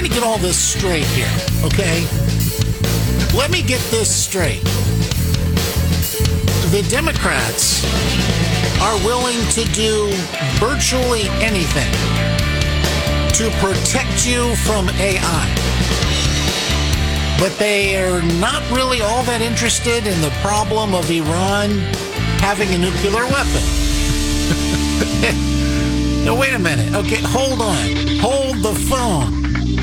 me get all this straight here, okay? Let me get this straight. The Democrats are willing to do virtually anything to protect you from AI. But they are not really all that interested in the problem of Iran having a nuclear weapon. No, wait a minute. Okay, hold on. Hold the phone.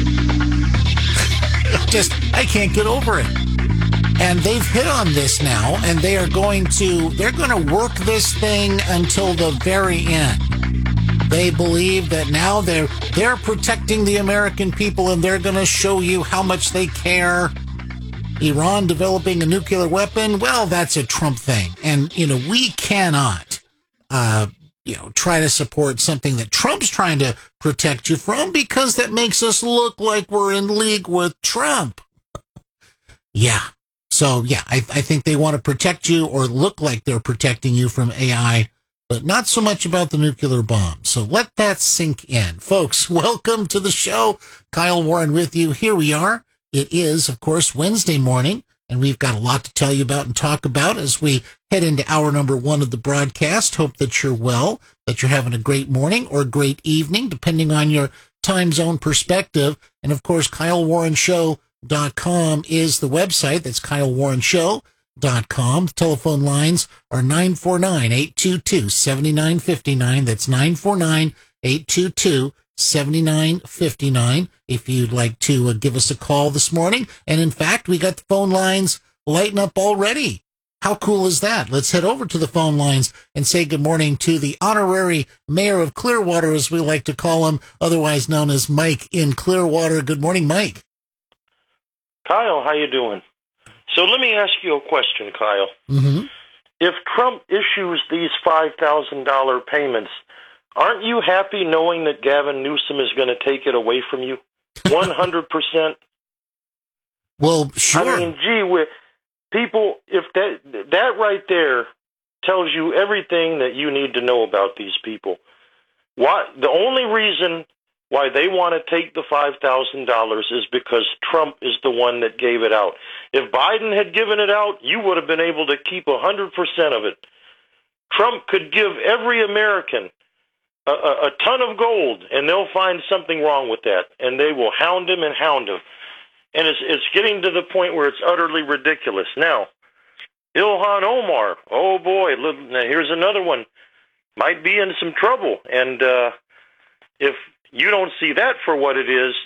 I can't get over it. And they've hit on this now, and they're going to work this thing until the very end. They believe that now they're protecting the American people, and they're going to show you how much they care. Iran developing a nuclear weapon, well, that's a Trump thing. And, we cannot, try to support something that Trump's trying to protect you from, because that makes us look like we're in league with Trump. Yeah. So, yeah, I think they want to protect you or look like they're protecting you from AI, but not so much about the nuclear bomb. So let that sink in. Folks, welcome to the show. Kyle Warren with you. Here we are. It is, of course, Wednesday morning, and we've got a lot to tell you about and talk about as we head into hour number 1 of the broadcast. Hope that you're well, that you're having a great morning or a great evening, depending on your time zone perspective. And, of course, KyleWarrenShow.com is the website. That's KyleWarrenShow.com. The telephone lines are 949-822-7959. That's 949-822-7959 if you'd like to give us a call this morning. And in fact, we got the phone lines lighting up already. How cool is that? Let's head over to the phone lines and say good morning to the honorary mayor of Clearwater, as we like to call him, otherwise known as Mike in Clearwater. Good morning, Mike. Kyle, how you doing? So let me ask you a question, Kyle. Mm-hmm. If Trump issues these $5,000 payments, aren't you happy knowing that Gavin Newsom is going to take it away from you? 100%? Well, sure. I mean, gee, people, if that right there tells you everything that you need to know about these people. The only reason why they want to take the $5,000 is because Trump is the one that gave it out. If Biden had given it out, you would have been able to keep 100% of it. Trump could give every American a ton of gold, and they'll find something wrong with that, and they will hound him and hound him. And it's getting to the point where it's utterly ridiculous. Now, Ilhan Omar, oh boy, here's another one. Might be in some trouble, and if you don't see that for what it is,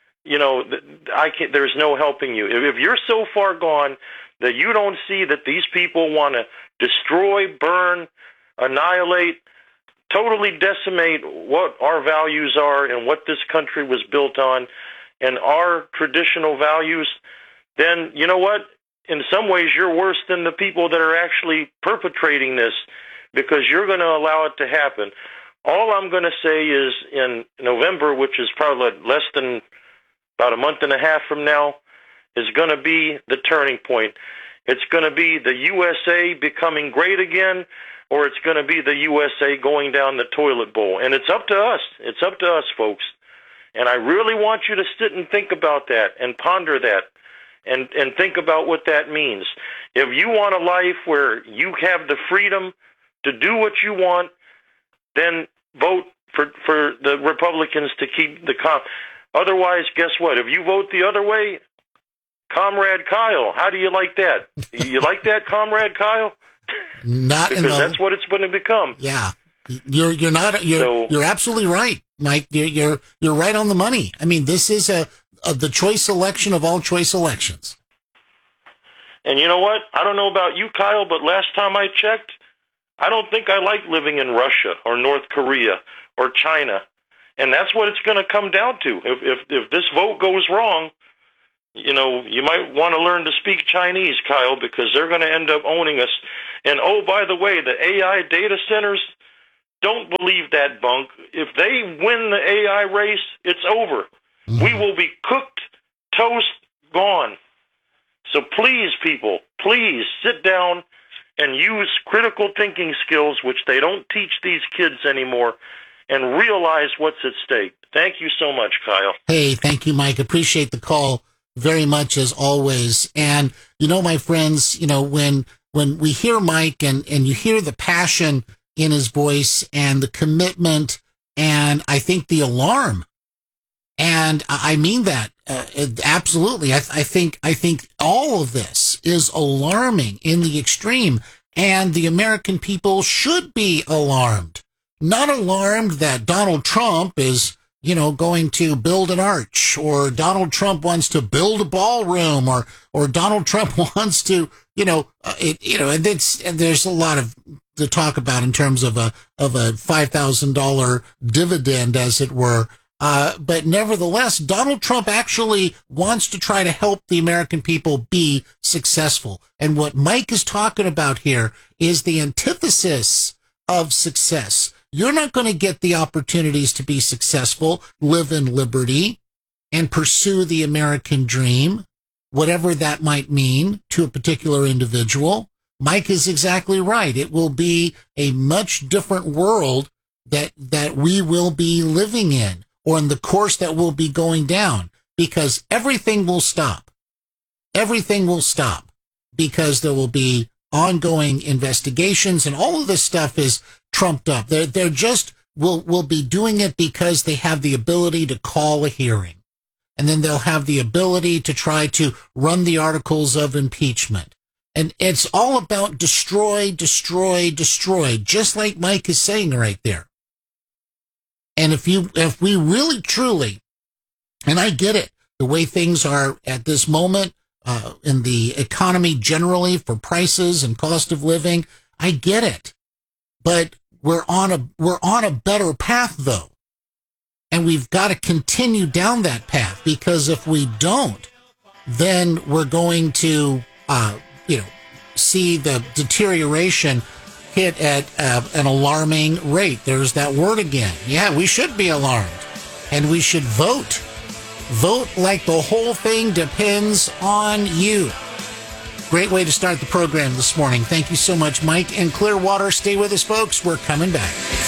there's no helping you. If you're so far gone that you don't see that these people want to destroy, burn, annihilate, totally decimate what our values are and what this country was built on and our traditional values, then you know what? In some ways, you're worse than the people that are actually perpetrating this, because you're going to allow it to happen. All I'm going to say is in November, which is probably less than about a month and a half from now, is going to be the turning point. It's going to be the USA becoming great again, or it's going to be the USA going down the toilet bowl. And it's up to us. It's up to us, folks. And I really want you to sit and think about that and ponder that and think about what that means. If you want a life where you have the freedom to do what you want, then vote for the Republicans to keep the Otherwise, guess what? If you vote the other way, Comrade Kyle, how do you like that? You like that, Comrade Kyle? Because that's what it's going to become. Yeah, you're absolutely right, Mike. You're right on the money. I mean, this is the choice election of all choice elections. And you know what? I don't know about you, Kyle, but last time I checked, I don't think I like living in Russia or North Korea or China. And that's what it's going to come down to. If this vote goes wrong, you might want to learn to speak Chinese, Kyle, because they're going to end up owning us. And oh, by the way, the AI data centers, don't believe that bunk. If they win the AI race, it's over. Mm-hmm. We will be cooked, toast, gone. So please, people, please sit down and use critical thinking skills, which they don't teach these kids anymore, and realize what's at stake. Thank you so much, Kyle. Hey, thank you, Mike. Appreciate the call very much as always. And, my friends, when we hear Mike and you hear the passion in his voice and the commitment and I think the alarm, and I mean that absolutely. I think all of this is alarming in the extreme, and the American people should be alarmed. Not alarmed that Donald Trump is, going to build an arch, or Donald Trump wants to build a ballroom, or Donald Trump wants to, and there's a lot of to talk about in terms of a $5,000 dividend, as it were. But nevertheless, Donald Trump actually wants to try to help the American people be successful. And what Mike is talking about here is the antithesis of success. You're not going to get the opportunities to be successful, live in liberty, and pursue the American dream, whatever that might mean to a particular individual. Mike is exactly right. It will be a much different world that we will be living in, or in the course that will be going down, because everything will stop. Everything will stop because there will be ongoing investigations, and all of this stuff is trumped up. They're just will be doing it because they have the ability to call a hearing, and then they'll have the ability to try to run the articles of impeachment. And it's all about destroy, destroy, destroy, just like Mike is saying right there. And if we really truly, and I get it, the way things are at this moment, in the economy generally for prices and cost of living, I get it. But we're on a better path though. And we've got to continue down that path, because if we don't, then we're going to, see the deterioration hit at an alarming rate. There's that word again. Yeah, we should be alarmed, and we should vote. Vote like the whole thing depends on you. Great way to start the program this morning. Thank you so much, Mike in Clearwater. Stay with us, folks. We're coming back.